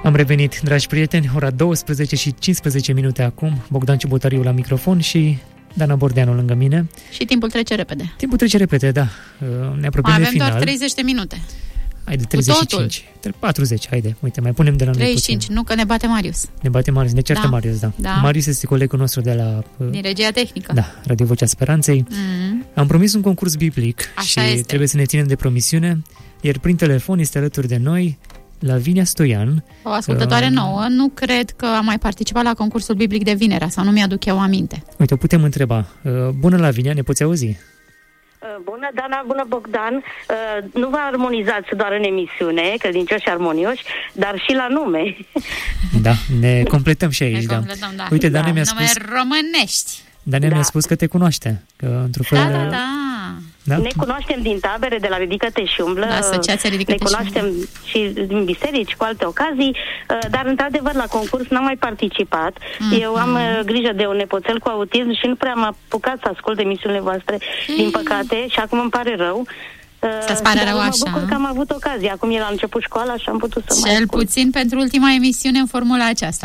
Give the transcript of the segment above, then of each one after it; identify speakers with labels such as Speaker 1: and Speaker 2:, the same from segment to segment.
Speaker 1: Am revenit, dragi prieteni, ora 12 și 15 minute acum. Bogdan Ciubotariu la microfon și Dana Bordeanu lângă mine.
Speaker 2: Și timpul trece repede.
Speaker 1: Timpul trece repede, da. Ne apropiem de final.
Speaker 2: Avem doar 30 de minute.
Speaker 1: Haide, 35. 40, haide. Uite, mai punem de la
Speaker 2: 35,
Speaker 1: noi puțin.
Speaker 2: nu că ne bate Marius.
Speaker 1: Ne bate Marius, ne ceartă Marius, da. Marius este colegul nostru de la...
Speaker 2: din regia tehnică.
Speaker 1: Da, Radio Vocea Speranței. Am promis un concurs biblic.
Speaker 2: Așa
Speaker 1: și
Speaker 2: este.
Speaker 1: Trebuie să ne ținem de promisiune. Iar prin telefon este alături de noi Lavinia Stoian.
Speaker 2: O ascultătoare nouă. Nu cred că a mai participat la concursul biblic de vinerea, sau nu mi-aduc eu aminte.
Speaker 1: Uite, o putem întreba. Bună, Lavinia, ne poți auzi?
Speaker 3: Bună, Dana, bună, Bogdan. Nu vă armonizați doar în emisiune, credincioși și armonioși, dar și la nume.
Speaker 1: Da, ne completăm și aici.
Speaker 2: Da.
Speaker 1: Uite, Dana mi-a spus...
Speaker 2: Nume românești.
Speaker 1: Dana mi-a spus că te cunoaște. Că, într-un fel...
Speaker 3: Da? Ne cunoaștem din tabere, de la Ridică-te și umblă.
Speaker 2: Asociația Ridică-te
Speaker 3: ne cunoaștem și din biserici, cu alte ocazii, dar într-adevăr la concurs n-am mai participat. Eu am grijă de un nepoțel cu autism și nu prea am apucat să ascult emisiunile voastre, din păcate, și acum îmi pare rău.
Speaker 2: Să-ți pare rău așa.
Speaker 3: Mă bucur că am avut ocazia. Acum el a început școala și am putut să mai
Speaker 2: cel puțin pentru ultima emisiune în formula aceasta.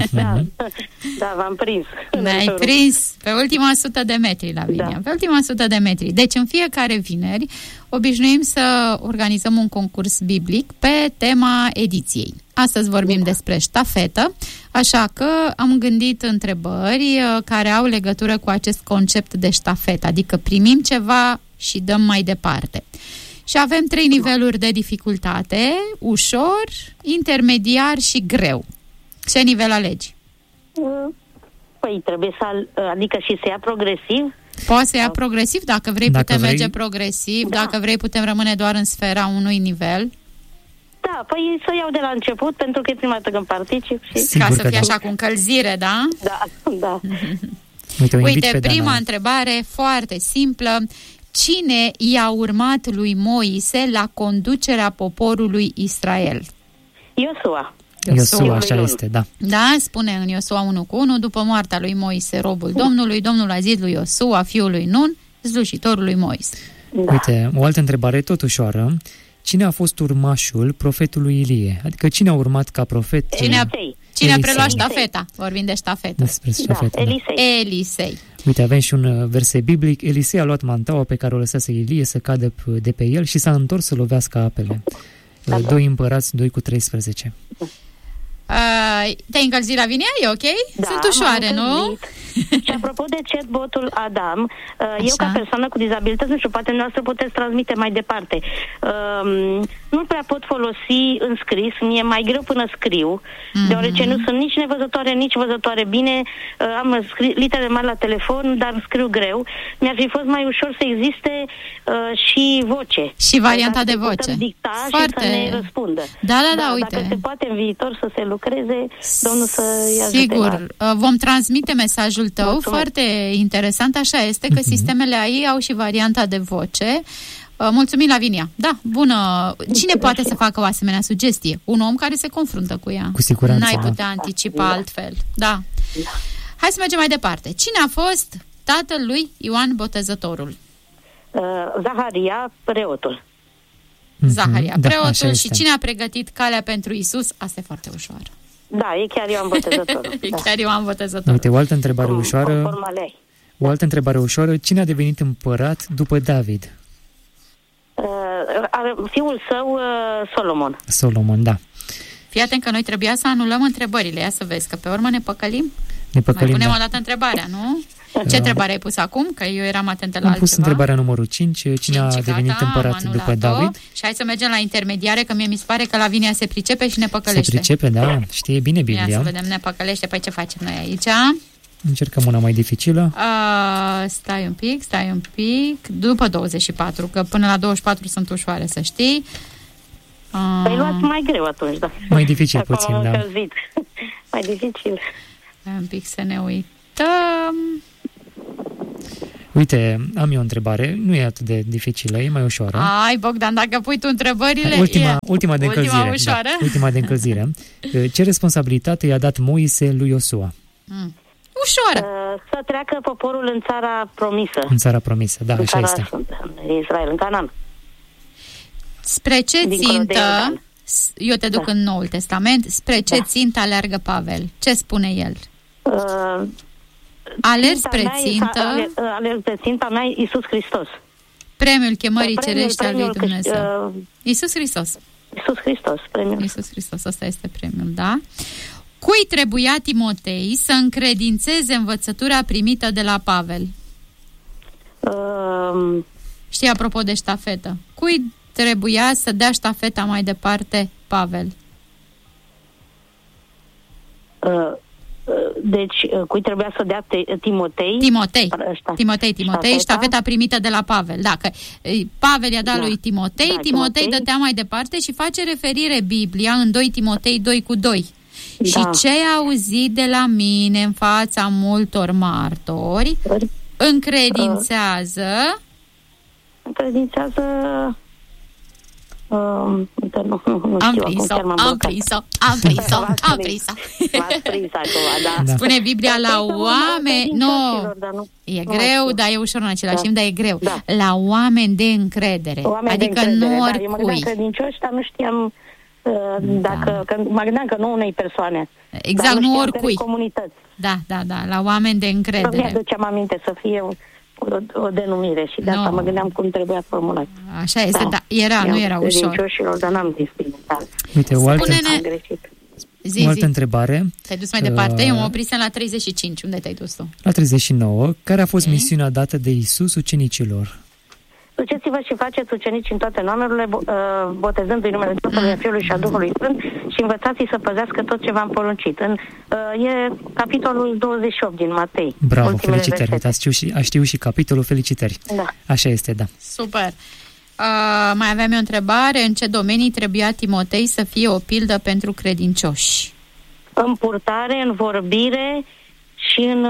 Speaker 3: Da, v-am prins.
Speaker 2: Ne-ai prins pe ultima 100 de metri, Lavinia. Da. Pe ultima 100 de metri. Deci în fiecare vineri obișnuim să organizăm un concurs biblic pe tema ediției. Astăzi vorbim despre ștafetă, așa că am gândit întrebări care au legătură cu acest concept de ștafetă, adică primim ceva și dăm mai departe. Și avem 3 niveluri de dificultate: ușor, intermediar și greu. Ce nivel alegi?
Speaker 3: Păi trebuie să, adică și să ia progresiv.
Speaker 2: Poți să ia progresiv, dacă vrei putem merge progresiv, dacă vrei putem rămâne doar în sfera unui nivel.
Speaker 3: Da, păi să iau de la început, pentru că e prima dată când particip. Și...
Speaker 1: Sigur
Speaker 2: ca să fie
Speaker 1: da.
Speaker 2: așa cu încălzire, da?
Speaker 3: Da.
Speaker 2: Uite, prima întrebare foarte simplă. Cine i-a urmat lui Moise la conducerea poporului Israel?
Speaker 3: Iosua,
Speaker 1: așa este, da.
Speaker 2: Da, spune în Iosua 1:1, după moartea lui Moise, robul Domnului, Domnul a zis lui Iosua, fiul lui Nun, slujitorul lui Moise.
Speaker 1: Da. Uite, o altă întrebare tot ușoară. Cine a fost urmașul profetului Ilie? Adică cine a urmat ca profet?
Speaker 2: Cine a preluat ștafeta? Vorbim de ștafetă.
Speaker 1: Despre ștafetă,
Speaker 2: Elisei.
Speaker 1: Uite, avem și un verset biblic. Elisei a luat mantaua pe care o lăsase Ilie să cadă de pe el și s-a întors să lovească apele. 2 Împărați 2:13.
Speaker 2: Te-ai încălzit, Lavinia? E ok?
Speaker 3: Da,
Speaker 2: sunt ușoare, nu?
Speaker 3: Și apropo de chatbotul Adam, eu ca persoană cu dizabilități, nu știu, poate noastră puteți transmite mai departe. Nu prea pot folosi în scris, mi-e mai greu până scriu, deoarece nu sunt nici nevăzătoare, nici văzătoare bine, am litere mari la telefon, dar scriu greu. Mi-ar fi fost mai ușor să existe și voce.
Speaker 2: Și varianta de voce.
Speaker 3: Dicta foarte... și să ne răspundă.
Speaker 2: Da, uite.
Speaker 3: Dacă se poate în viitor să se lucreze, Domnul să-i ajute.
Speaker 2: Sigur, vom transmite mesajul tău. Mulțumesc. Foarte interesant, așa este, că sistemele AI au și varianta de voce. Mulțumim, Lavinia. Da, bună. Cine poate să facă o asemenea sugestie? Un om care se confruntă cu ea.
Speaker 1: Cu siguranță.
Speaker 2: N-ai putea anticipa altfel. Da. Hai să mergem mai departe. Cine a fost tatăl lui Ioan Botezătorul?
Speaker 3: Zaharia, preotul.
Speaker 2: Zaharia, preotul. Și cine a pregătit calea pentru Isus? Asta e foarte ușoară.
Speaker 3: Da, e chiar Ioan Botezătorul.
Speaker 2: Chiar Ioan Botezătorul.
Speaker 1: Uite, o altă întrebare ușoară. O altă întrebare ușoară. Cine a devenit împărat după David?
Speaker 3: Fiul său, Solomon.
Speaker 1: Solomon, da.
Speaker 2: Fii atent că noi trebuia să anulăm întrebările. Ia să vezi, că pe urmă ne păcălim.
Speaker 1: Mai
Speaker 2: punem o dată întrebarea, nu? Ce întrebare ai pus acum? Că eu eram atentă la altceva.
Speaker 1: Am pus întrebarea numărul 5. Cine a devenit împărat după David?
Speaker 2: Și hai să mergem la intermediare, că mie mi se pare că Lavinia se pricepe și ne păcălește.
Speaker 1: Se pricepe, da. Știe bine Biblia.
Speaker 2: Ia să vedem, ne păcălește. Păi ce facem noi aici?
Speaker 1: Încercăm una mai dificilă.
Speaker 2: Stai un pic. După 24, că până la 24 sunt ușoare, să știi.
Speaker 3: Păi luați mai greu atunci, da.
Speaker 1: Mai dificil puțin, da.
Speaker 3: Mai dificil.
Speaker 2: Un pic să ne uităm.
Speaker 1: Uite, am eu o întrebare. Nu e atât de dificilă, e mai ușoară.
Speaker 2: Ai, Bogdan, dacă pui tu întrebările...
Speaker 1: Ultima de încălzire.
Speaker 2: Ușoară.
Speaker 1: Da, ultima de încălzire. Ce responsabilitate i-a dat Moise lui Iosua?
Speaker 2: Ușoară.
Speaker 3: Să treacă poporul în țara promisă.
Speaker 1: În țara promisă, da, așa este.
Speaker 3: În Israel, în Canaan.
Speaker 2: Spre Eu te duc în Noul Testament. Spre ce țintă aleargă Pavel? Ce spune el? Alerg spre țintă.
Speaker 3: Alerg spre ținta mea, Iisus Hristos.
Speaker 2: Premiul chemării cerești al lui Dumnezeu. Iisus Hristos.
Speaker 3: Iisus Hristos, premiul.
Speaker 2: Iisus Hristos, ăsta este premiul, da? Cui trebuia Timotei să încredințeze învățătura primită de la Pavel? Știi, apropo de ștafetă. Cui trebuia să dea ștafeta mai departe Pavel?
Speaker 3: Deci, cui trebuia să dea Timotei?
Speaker 2: Timotei, ștafeta primită de la Pavel. Dacă Pavel i-a dat lui Timotei, Timotei dădea mai departe și face referire Biblia în 2 Timotei 2:2. Și ce ai auzit de la mine în fața multor martori, încredințează... Am prins-o. Spune Biblia la oameni... E greu, dar e ușor în același timp, dar e greu. La oameni de încredere. Adică nu oricui.
Speaker 3: Eu mă gândeam credincioși, dar nu știam mă gândeam că nu unei persoane.
Speaker 2: Exact, nu oricui.
Speaker 3: Comunități.
Speaker 2: Da, la oameni de încredere.
Speaker 3: Nu mi-aduceam aminte să fie o denumire și de asta mă gândeam cum trebuia formulat.
Speaker 2: Așa este, nu era ușor.
Speaker 3: Dar n-am zis.
Speaker 1: Uite, o altă întrebare.
Speaker 2: Te-ai dus mai departe? Eu mă oprisem la 35. Unde te-ai dus tu?
Speaker 1: La 39. Care a fost misiunea dată de Iisus ucenicilor?
Speaker 3: Duceți-vă și faceți ucenici în toate numerele, botezându-i numele Tatălui, a Fiului și a Duhului Sfânt și învățați-i să păzească tot ce v-am poruncit. E capitolul 28 din Matei.
Speaker 1: Bravo, felicitări. A știut și capitolul, felicitări.
Speaker 3: Da.
Speaker 1: Așa este, da.
Speaker 2: Super. Mai aveam eu o întrebare. În ce domenii trebuia Timotei să fie o pildă pentru credincioși?
Speaker 3: În purtare, în vorbire și în...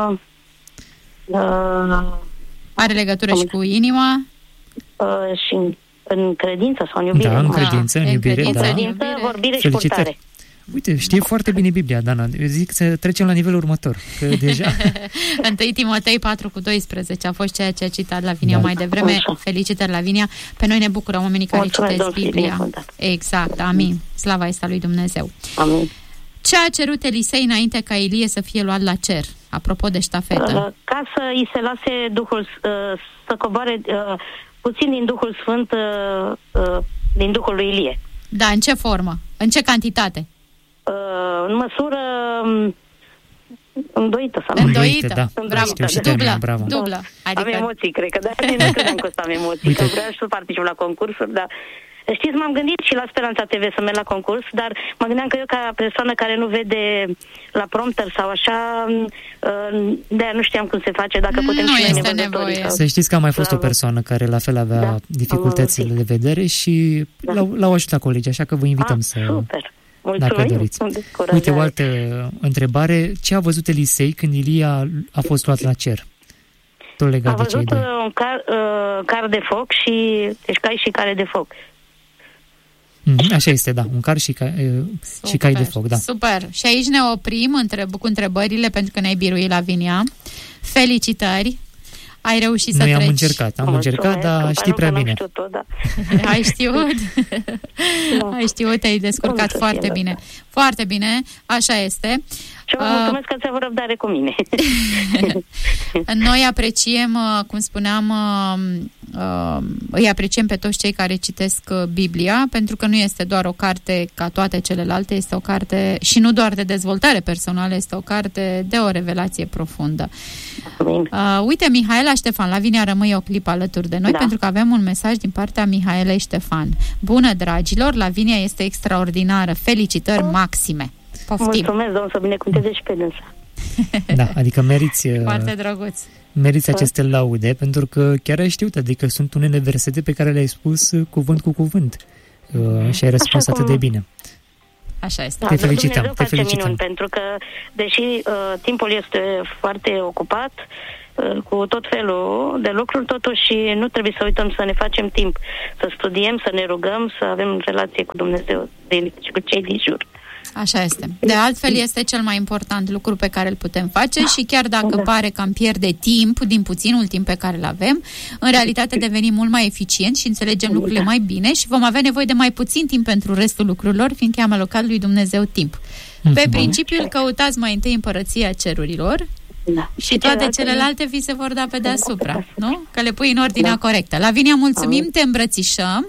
Speaker 2: Are legătură și cu inima?
Speaker 3: Și în credință sau în iubire.
Speaker 1: Da, în credință, în iubire,
Speaker 3: vorbire și purtare.
Speaker 1: Uite, știe foarte bine Biblia, Dana. Eu zic să trecem la nivelul următor, că deja...
Speaker 2: 1 Timotei 4:12 a fost ceea ce a citat Lavinia mai devreme. Așa. Felicitări, Lavinia. Pe noi ne bucură oamenii care citesc Biblia. Exact, amin. Slava este a lui Dumnezeu.
Speaker 3: Amin.
Speaker 2: Ce a cerut Elisei înainte ca Ilie să fie luat la cer? Apropo de ștafetă.
Speaker 3: Ca să îi se lase Duhul, să coboare puțin din Duhul Sfânt, din Duhul lui Ilie.
Speaker 2: Da, în ce formă? În ce cantitate?
Speaker 3: În măsură îndoită.
Speaker 2: Îndoită,
Speaker 1: bravo.
Speaker 2: Dublă.
Speaker 3: Adică... Am emoții, cred că, dar nu credeam că am emoții, că vreau să particip la concursuri, dar... Știți, m-am gândit și la Speranța TV să merg la concurs, dar mă gândeam că eu ca persoană care nu vede la prompter sau așa, de-aia nu știam cum se face, dacă putem
Speaker 2: nu
Speaker 3: și
Speaker 2: este nevoie.
Speaker 1: Să știți că a mai fost o persoană care la fel avea dificultățile de vedere și l-au ajutat colegii, așa că vă invităm să...
Speaker 3: Super. Mulțumim.
Speaker 1: Dacă doriți. Uite, o altă întrebare. Ce a văzut Elisei când Ilia a fost luat la cer? Tot legat de cei doi.
Speaker 3: A văzut un car de foc deci cai și care de foc.
Speaker 1: Așa este, da. Un car și cai de foc, da.
Speaker 2: Super. Și aici ne oprim cu întrebările pentru că ne-ai biruit, Lavinia. Felicitări. Ai reușit să treci.
Speaker 1: Noi am încercat, dar știi prea bine.
Speaker 2: Ai știut? Ai știut, te-ai descurcat foarte bine. Foarte bine, așa este.
Speaker 3: Și vă mulțumesc că ați avut răbdare cu mine.
Speaker 2: Noi apreciem, cum spuneam, îi apreciem pe toți cei care citesc Biblia, pentru că nu este doar o carte ca toate celelalte, este o carte și nu doar de dezvoltare personală, este o carte de o revelație profundă. Uite, Mihaela Ștefan, Lavinia, rămâi o clipă alături de noi, pentru că avem un mesaj din partea Mihaelei Ștefan. Bună, dragilor, Lavinia este extraordinară, felicitări maxime. Poftim.
Speaker 3: Mulțumesc, Domnul să binecuvânteze și pe dânsa.
Speaker 1: Da, adică meriți...
Speaker 2: Foarte drăguț.
Speaker 1: Meriți aceste laude, pentru că chiar ai știut, adică sunt unele versete pe care le-ai spus cuvânt cu cuvânt și ai răspuns atât de bine.
Speaker 2: Așa este.
Speaker 1: Te felicităm, te felicităm.
Speaker 3: Minuni, pentru că, deși timpul este foarte ocupat cu tot felul de lucruri, totuși nu trebuie să uităm să ne facem timp, să studiem, să ne rugăm, să avem relație cu Dumnezeu și cu cei din jur.
Speaker 2: Așa este. De altfel este cel mai important lucru pe care îl putem face și chiar dacă pare că am pierde timp din puținul timp pe care îl avem, în realitate devenim mult mai eficienți și înțelegem lucrurile mai bine și vom avea nevoie de mai puțin timp pentru restul lucrurilor, fiindcă am alocat lui Dumnezeu timp. Pe principiul căutați mai întâi împărăția cerurilor și toate celelalte vi se vor da pe deasupra, nu? Că le pui în ordinea corectă. Lavinia, mulțumim, te îmbrățișăm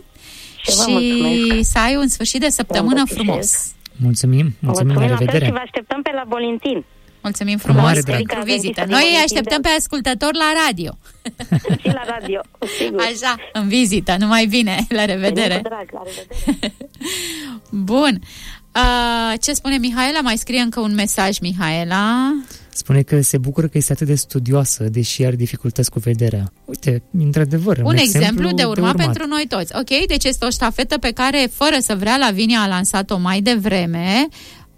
Speaker 2: și să ai un sfârșit de săptămână frumos.
Speaker 1: Mulțumim, la revedere.
Speaker 3: Și vă așteptăm pe la Volintin.
Speaker 2: Mulțumim frumos pentru vizită. Noi îi așteptăm pe ascultători la radio.
Speaker 3: Și la radio, sigur.
Speaker 2: Așa, în vizită, numai bine. La revedere.
Speaker 3: Drag, la revedere.
Speaker 2: Bun. Ce spune Mihaela? Mai scrie încă un mesaj, Mihaela.
Speaker 1: Spune că se bucură că este atât de studioasă, deși are dificultăți cu vederea. Uite, într-adevăr,
Speaker 2: un exemplu de urmat pentru noi toți. Ok, deci este o ștafetă pe care, fără să vrea, Lavinia a lansat-o mai devreme.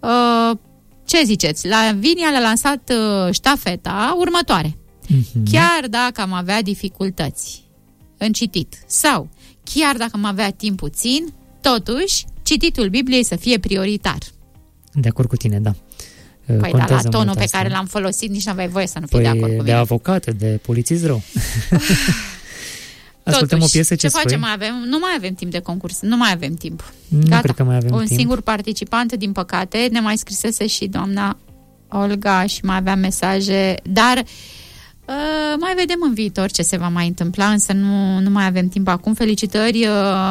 Speaker 2: Ce ziceți? Lavinia l-a lansat ștafeta următoare. Chiar dacă am avea dificultăți în citit sau chiar dacă am avea timp puțin, totuși, cititul Bibliei să fie prioritar.
Speaker 1: De acord cu tine, da.
Speaker 2: Păi da, la tonul pe care l-am folosit nici n-aveai voie să nu fii de acord cu mine.
Speaker 1: De avocat, de polițist rău. Ascultăm o piesă, ce
Speaker 2: facem? Nu mai avem timp de concurs, nu mai avem timp.
Speaker 1: Nu cred că mai avem
Speaker 2: timp.
Speaker 1: Un
Speaker 2: singur participant, din păcate, ne mai scrisese și doamna Olga și mai avea mesaje, dar mai vedem în viitor ce se va mai întâmpla, însă nu mai avem timp acum. Felicitări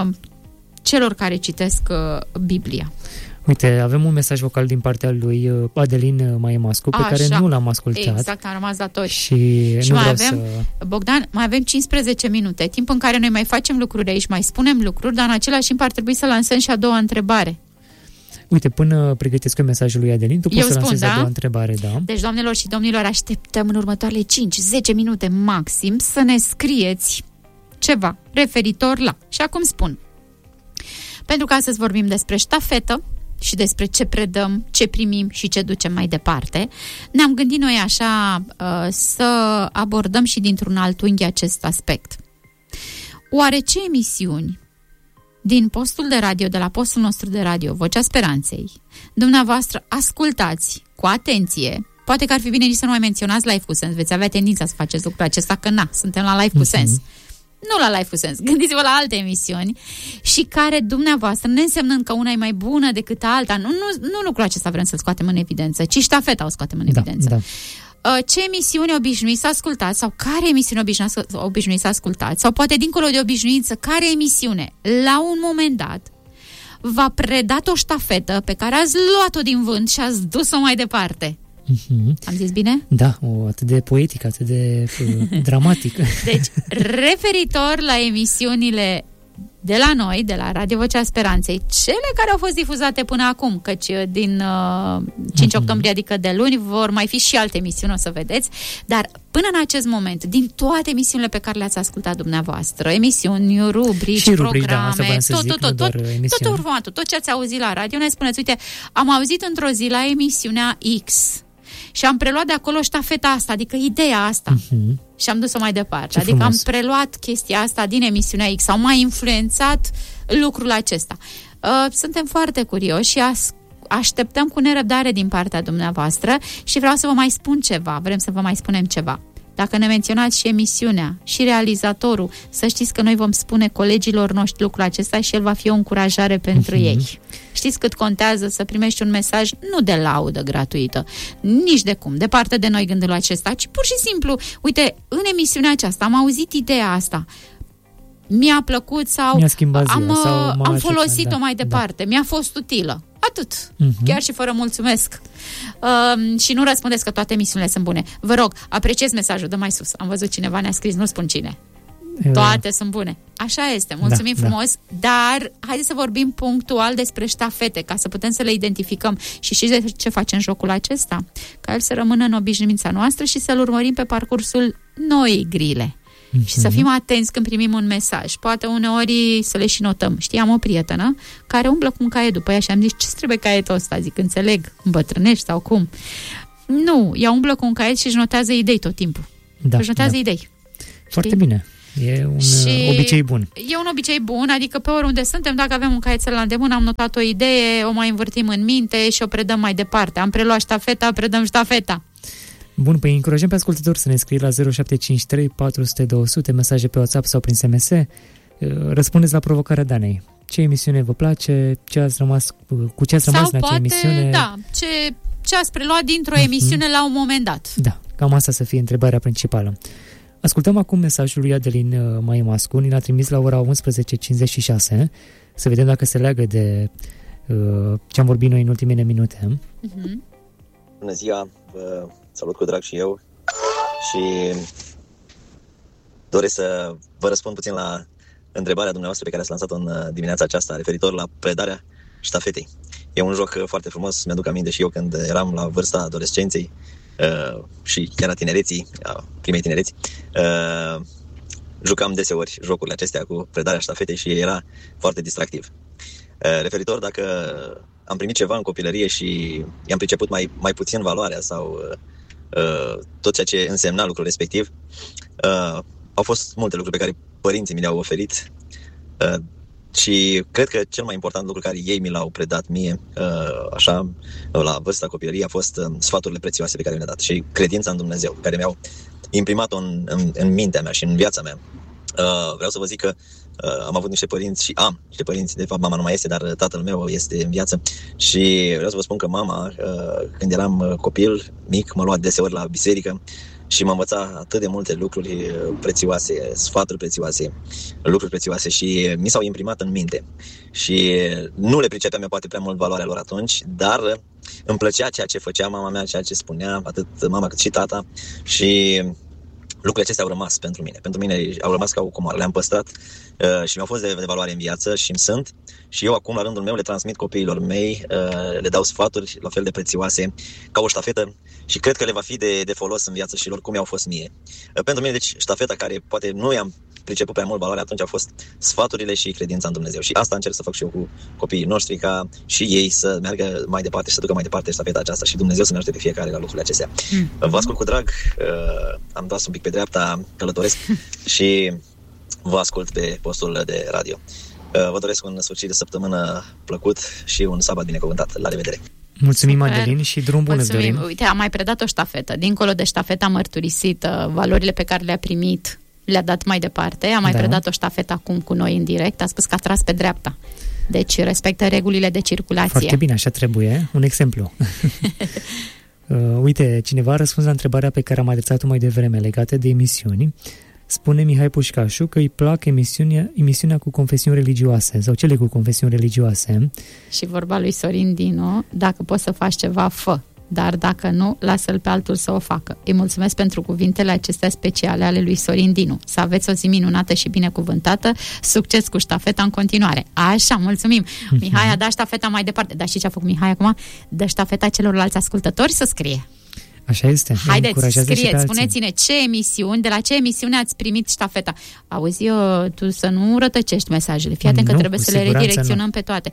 Speaker 2: celor care citesc Biblia.
Speaker 1: Uite, avem un mesaj vocal din partea lui Adelin Maimascu, pe care nu l-am ascultat.
Speaker 2: Exact, am rămas datori.
Speaker 1: Și nu
Speaker 2: mai
Speaker 1: vreau
Speaker 2: avem, Bogdan, mai avem 15 minute, timp în care noi mai facem lucruri aici, mai spunem lucruri, dar în același timp ar trebui să lansăm și a doua întrebare.
Speaker 1: Uite, până pregătesc eu mesajul lui Adelin, tu poți să lansezi a doua întrebare, da?
Speaker 2: Deci, doamnelor și domnilor, așteptăm în următoarele 5-10 minute maxim să ne scrieți ceva referitor la. Și acum spun, pentru că astăzi vorbim despre ștafetă și despre ce predăm, ce primim și ce ducem mai departe, ne-am gândit noi așa să abordăm și dintr-un alt unghi acest aspect. Oare ce emisiuni din postul de radio, de la postul nostru de radio, Vocea Speranței, dumneavoastră ascultați cu atenție? Poate că ar fi bine nici să nu mai menționați Life cu Sens, veți avea tendința să faceți lucrul acesta, că suntem la Life cu Sens. Nu la Life cu Sens, gândiți-vă la alte emisiuni și care dumneavoastră, neînsemnând că una e mai bună decât alta, nu lucrul acesta vrem să-l scoatem în evidență, ci ștafeta o scoatem în evidență. Da. Ce emisiuni obișnuiți să ascultați sau care emisiune obișnuiți să ascultați sau poate dincolo de obișnuință, care emisiune la un moment dat v-a predat o ștafetă pe care ați luat-o din vânt și ați dus-o mai departe. Am zis bine?
Speaker 1: Da, atât de poetic, atât de dramatic.
Speaker 2: Deci, referitor la emisiunile de la noi, de la Radio Vocea Speranței, cele care au fost difuzate până acum, căci din 5 octombrie, adică de luni, vor mai fi și alte emisiuni, o să vedeți, dar până în acest moment, din toate emisiunile pe care le-ați ascultat dumneavoastră, emisiuni, rubrici, programe, tot formatul, tot ce ați auzit la radio, ne spuneți, uite, am auzit într-o zi la emisiunea X și am preluat de acolo ștafeta asta, adică ideea asta. Și am dus-o mai departe.
Speaker 1: Ce
Speaker 2: adică
Speaker 1: frumos.
Speaker 2: Am preluat chestia asta din emisiunea X sau m-a influențat lucrul acesta. Suntem foarte curioși și așteptăm cu nerăbdare din partea dumneavoastră și vreau să vă mai spun ceva. Vrem să vă mai spunem ceva. Dacă ne menționați și emisiunea și realizatorul, să știți că noi vom spune colegilor noștri lucrul acesta și el va fi o încurajare pentru ei. Știți cât contează să primești un mesaj nu de laudă gratuită, nici de cum, departe de noi gândul acesta, ci pur și simplu, uite, în emisiunea aceasta am auzit ideea asta, mi-a plăcut sau
Speaker 1: mi-a schimbat ziua,
Speaker 2: am folosit-o mai departe, mi-a fost utilă. Atât. Chiar și fără mulțumesc. Și nu răspundeți că toate emisiunile sunt bune. Vă rog, apreciez mesajul, dă mai sus. Am văzut cineva ne-a scris, nu spun cine. Toate sunt bune. Așa este, mulțumim frumos, dar haideți să vorbim punctual despre ștafete, ca să putem să le identificăm. Și știți de ce facem jocul acesta? Ca el să rămână în obișnuința noastră și să-l urmărim pe parcursul noii grile. Și să fim atenți când primim un mesaj. Poate uneori să le și notăm. Am o prietenă care umblă cu un caiet după ea și am zis, ce trebuie caietul ăsta? Zic, înțeleg, îmbătrânești sau cum? Nu, ea umblă cu un caiet și își notează idei tot timpul. Își notează idei.
Speaker 1: Foarte bine. E un obicei bun.
Speaker 2: E un obicei bun, adică pe oriunde suntem, dacă avem un caietel la îndemână, am notat o idee, o mai învârtim în minte și o predăm mai departe. Am preluat ștafeta, predăm ștafeta.
Speaker 1: Bun, păi încurajăm pe ascultători să ne scrie la 0753 400 200, mesaje pe WhatsApp sau prin SMS. Răspundeți la provocarea Danei. Ce emisiune vă place? Cu ce ați rămas
Speaker 2: sau
Speaker 1: în acea emisiune?
Speaker 2: Da, ce ați preluat dintr-o emisiune la un moment dat.
Speaker 1: Da, cam asta să fie întrebarea principală. Ascultăm acum mesajul lui Adelin Maimascu, ni l-a trimis la ora 11:56, să vedem dacă se leagă de ce am vorbit noi în ultimele minute.
Speaker 4: Bună ziua, vă salut cu drag și eu și doresc să vă răspund puțin la întrebarea dumneavoastră pe care ați lansat-o în dimineața aceasta, referitor la predarea ștafetei. E un joc foarte frumos, mi-aduc aminte și eu când eram la vârsta adolescenței și chiar a tinereții, a primei tinereți, jucam deseori jocurile acestea cu predarea ștafetei și era foarte distractiv. Referitor dacă am primit ceva în copilărie și i-am priceput mai puțin valoarea sau tot ceea ce însemna lucrul respectiv, au fost multe lucruri pe care părinții mi le-au oferit și cred că cel mai important lucru care ei mi l-au predat mie, așa, la vârsta copilăriei, a fost sfaturile prețioase pe care mi le-a dat și credința în Dumnezeu, care mi-au imprimat-o în mintea mea și în viața mea. Vreau să vă zic că am avut niște părinți și am niște părinți, de fapt mama nu mai este, dar tatăl meu este în viață și vreau să vă spun că mama, când eram copil mic, mă lua deseori la biserică și m-a învățat atât de multe lucruri prețioase, sfaturi prețioase, lucruri prețioase și mi s-au imprimat în minte. Și nu le pricepeam eu poate prea mult valoarea lor atunci, dar îmi plăcea ceea ce făcea mama mea, ceea ce spunea, atât mama cât și tata, și lucrurile acestea au rămas pentru mine. Pentru mine au rămas ca o comoară, le-am păstrat și mi-au fost de valoare în viață și îmi sunt. Și eu acum, la rândul meu, le transmit copiilor mei, le dau sfaturi la fel de prețioase, ca o ștafetă, și cred că le va fi de folos în viață și lor cum i-au fost mie. Pentru mine, deci, ștafeta care poate nu i-am priceput prea mult valoare atunci, au fost sfaturile și credința în Dumnezeu. Și asta încerc să fac și eu cu copiii noștri, ca și ei să meargă mai departe și să ducă mai departe ștafeta aceasta și Dumnezeu să ne ajute pe fiecare la lucrurile acestea. Vă ascult cu drag, am dat un pic pe dreapta, călătoresc și vă ascult pe postul de radio. Vă doresc un sfârșit de săptămână plăcut și un sabat binecuvântat. La revedere!
Speaker 1: Mulțumim, Adelin, și drum bun îți dorim.
Speaker 2: Uite, am mai predat o ștafetă. Dincolo de ștafeta mărturisită, valorile pe care le-a primit, le-a dat mai departe. Am mai predat o ștafetă acum cu noi în direct. A spus că a tras pe dreapta. Deci respectă regulile de circulație.
Speaker 1: Foarte bine, așa trebuie. Un exemplu. Uite, cineva a răspuns la întrebarea pe care am adresat-o mai devreme legată de emisiuni. Spune Mihai Pușcașu că îi plac emisiunea cu confesiuni religioase sau cele cu confesiuni religioase.
Speaker 2: Și vorba lui Sorin Dinu, dacă poți să faci ceva, fă. Dar dacă nu, lasă-l pe altul să o facă. Îi mulțumesc pentru cuvintele acestea speciale ale lui Sorin Dinu. Să aveți o zi minunată și binecuvântată. Succes cu ștafeta în continuare. Așa, mulțumim. Mihai a dat ștafeta mai departe. Dar știi ce a făcut Mihai acum? Dă ștafeta celorlalți ascultători să scrie.
Speaker 1: Așa este.
Speaker 2: Haideți, scrieți, spuneți-ne de la ce emisiune ați primit ștafeta. Auzi, tu să nu rătăcești mesajele. Fii atent că trebuie să le redirecționăm pe toate.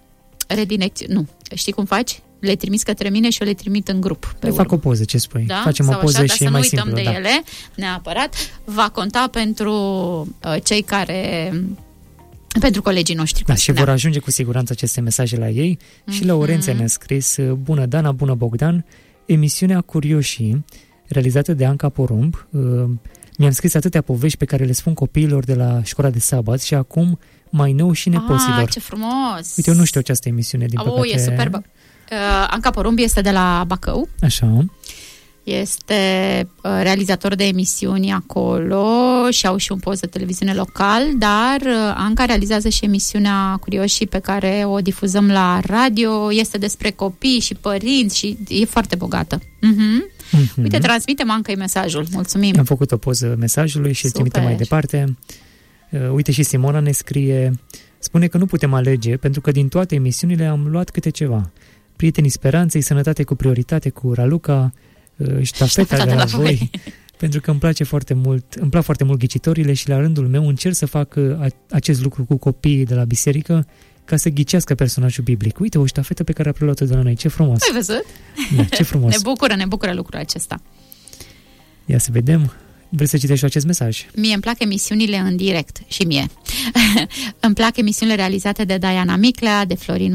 Speaker 2: Nu. Știi cum faci? Le trimis către mine și eu le trimit în grup.
Speaker 1: Fac o poză, ce spui?
Speaker 2: Da?
Speaker 1: Facem o poză și e mai simplu.
Speaker 2: Să nu uităm de ele, neapărat. Va conta pentru cei care... pentru colegii noștri.
Speaker 1: Da, și vor ajunge cu siguranță aceste mesaje la ei. Și Laurenția ne-a scris: bună Dana, bună Bogdan, emisiunea Curioșii, realizată de Anca Porumb. Mi-am scris atâtea povești pe care le spun copiilor de la școala de sabat și acum mai nou și nepoților.
Speaker 2: Ce frumos!
Speaker 1: Uite, eu nu știu această emisiune, din păcate.
Speaker 2: E superbă. Anca Porumb este de la Bacău.
Speaker 1: Așa.
Speaker 2: Este realizator de emisiuni acolo și au și un post de televiziune local, dar Anca realizează și emisiunea Curioșii pe care o difuzăm la radio. Este despre copii și părinți și e foarte bogată. Uite, transmitem Anca-i mesajul. Mulțumim.
Speaker 1: Am făcut o poză mesajului și îl trimitem mai departe. Uite, și Simona ne scrie, spune că nu putem alege pentru că din toate emisiunile am luat câte ceva. Prietenii Speranței, Sănătate cu prioritate cu Raluca, ștafeta de la voi, pentru că îmi plac foarte mult ghicitorile și la rândul meu încerc să fac acest lucru cu copiii de la biserică ca să ghicească personajul biblic. Uite, o ștafetă pe care a preluat-o de la noi. Ce frumos!
Speaker 2: Ai văzut?
Speaker 1: Da, ce frumos!
Speaker 2: Ne bucură lucrul acesta.
Speaker 1: Ia să vedem Vrei să citești acest mesaj?
Speaker 2: Mie îmi plac emisiunile în direct și mie. Îmi plac emisiunile realizate de Diana Miclea, de Florin